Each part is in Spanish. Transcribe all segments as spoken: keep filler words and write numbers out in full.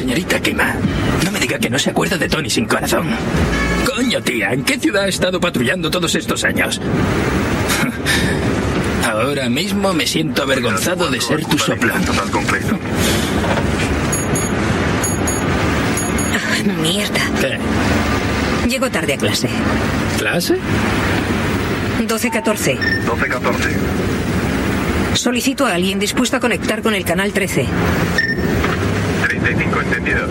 señorita Kima. No me diga que no se acuerda de Tony sin corazón. Coño, tía, ¿en qué ciudad ha estado patrullando todos estos años? Ahora mismo me siento avergonzado de ser tu soplón. Total completo. Ah, mierda. ¿Qué? Llego tarde a clase. ¿Clase? doce catorce. doce catorce. Solicito a alguien dispuesto a conectar con el canal trece. treinta y cinco entendido.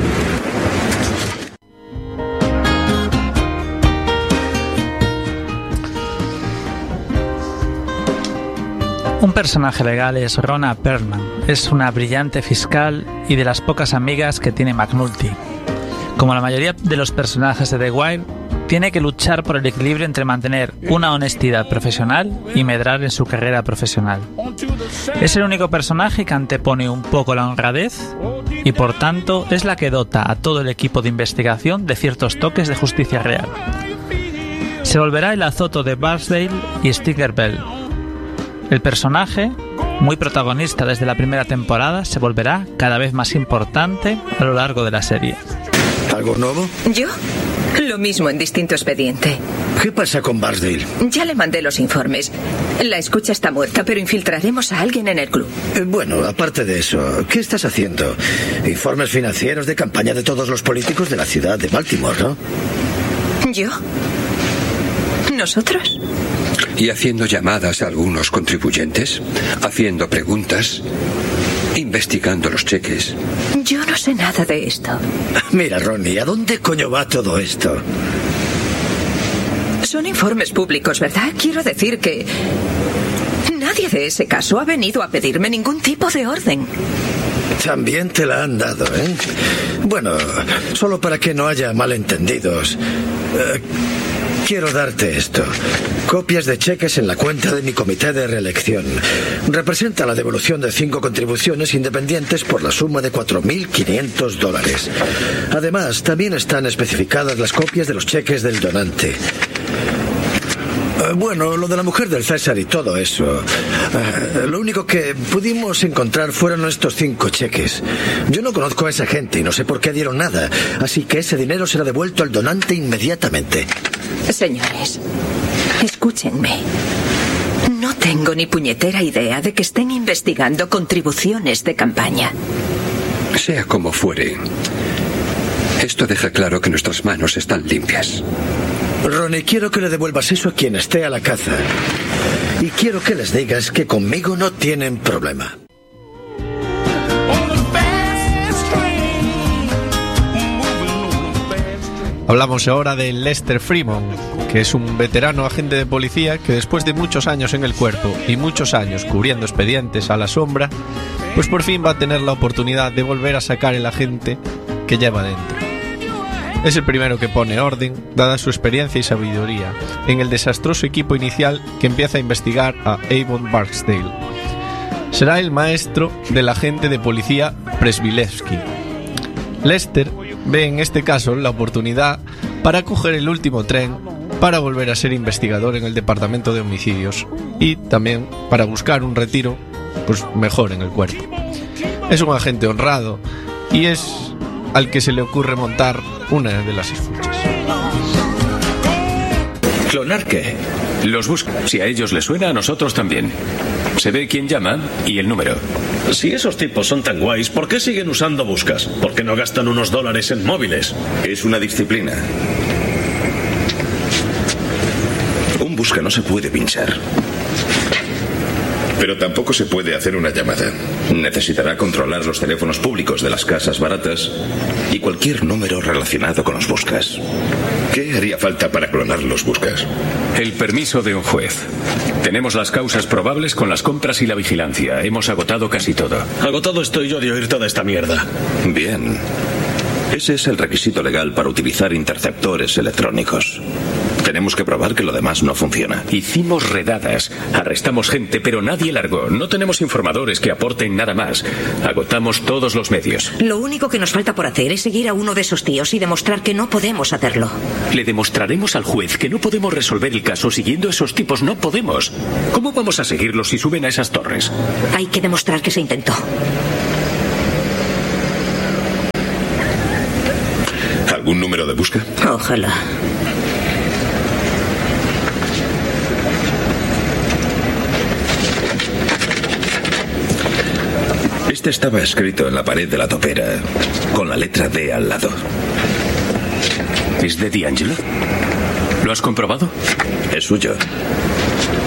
Un personaje legal es Rona Perlman. Es una brillante fiscal y de las pocas amigas que tiene McNulty. Como la mayoría de los personajes de The Wire, tiene que luchar por el equilibrio entre mantener una honestidad profesional y medrar en su carrera profesional. Es el único personaje que antepone un poco la honradez y por tanto es la que dota a todo el equipo de investigación de ciertos toques de justicia real. Se volverá el azoto de Barksdale y Stinger Bell. El personaje, muy protagonista desde la primera temporada, se volverá cada vez más importante a lo largo de la serie. ¿Algo nuevo? ¿Yo? Lo mismo en distinto expediente. ¿Qué pasa con Barksdale? Ya le mandé los informes. La escucha está muerta, pero infiltraremos a alguien en el club. Eh, bueno, aparte de eso, ¿qué estás haciendo? Informes financieros de campaña de todos los políticos de la ciudad de Baltimore, ¿no? ¿Yo? ¿Nosotros? Y haciendo llamadas a algunos contribuyentes, haciendo preguntas, investigando los cheques. Yo no sé nada de esto. Mira, Ronnie, ¿a dónde coño va todo esto? Son informes públicos, ¿verdad? Quiero decir que nadie de ese caso ha venido a pedirme ningún tipo de orden. También te la han dado, ¿eh? Bueno, solo para que no haya malentendidos. Eh, quiero darte esto. Copias de cheques en la cuenta de mi comité de reelección. Representa la devolución de cinco contribuciones independientes por la suma de cuatro mil quinientos dólares. Además, también están especificadas las copias de los cheques del donante. Uh, bueno, lo de la mujer del César y todo eso. Uh, lo único que pudimos encontrar fueron estos cinco cheques. Yo no conozco a esa gente y no sé por qué dieron nada. Así que ese dinero será devuelto al donante inmediatamente. Señores, escúchenme. No tengo ni puñetera idea de que estén investigando contribuciones de campaña. Sea como fuere, esto deja claro que nuestras manos están limpias. Ronnie, quiero que le devuelvas eso a quien esté a la caza. Y quiero que les digas que conmigo no tienen problema. Hablamos ahora de Lester Freeman, que es un veterano agente de policía que después de muchos años en el cuerpo y muchos años cubriendo expedientes a la sombra, pues por fin va a tener la oportunidad de volver a sacar el agente que lleva dentro. Es el primero que pone orden, dada su experiencia y sabiduría, en el desastroso equipo inicial que empieza a investigar a Avon Barksdale. Será el maestro del agente de policía Presbilevsky. Lester ve en este caso la oportunidad para coger el último tren para volver a ser investigador en el departamento de homicidios y también para buscar un retiro pues mejor en el cuerpo. Es un agente honrado y es al que se le ocurre montar una de las escuchas. ¿Clonar qué? Los busca. Si a ellos les suena, a nosotros también. Se ve quién llama y el número. Si esos tipos son tan guays, ¿por qué siguen usando buscas? ¿Por qué no gastan unos dólares en móviles? Es una disciplina. Un busca no se puede pinchar. Pero tampoco se puede hacer una llamada. Necesitará controlar los teléfonos públicos de las casas baratas y cualquier número relacionado con los buscas. ¿Qué haría falta para clonar los buscas? El permiso de un juez. Tenemos las causas probables con las compras y la vigilancia. Hemos agotado casi todo. Agotado estoy yo de oír toda esta mierda. Bien. Ese es el requisito legal para utilizar interceptores electrónicos. Tenemos que probar que lo demás no funciona. Hicimos redadas, arrestamos gente, pero nadie largó. No tenemos informadores que aporten nada más. Agotamos todos los medios. Lo único que nos falta por hacer es seguir a uno de esos tíos y demostrar que no podemos hacerlo. Le demostraremos al juez que no podemos resolver el caso siguiendo a esos tipos. No podemos. ¿Cómo vamos a seguirlos si suben a esas torres? Hay que demostrar que se intentó. ¿Algún número de busca? Ojalá. Este estaba escrito en la pared de la topera, con la letra D al lado. ¿Es de D'Angelo? ¿Lo has comprobado? Es suyo.